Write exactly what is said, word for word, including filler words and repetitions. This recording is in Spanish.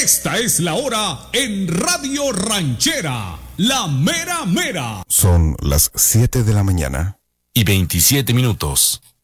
Esta es la hora en Radio Ranchera, la mera mera. Son las siete de la mañana y veintisiete minutos.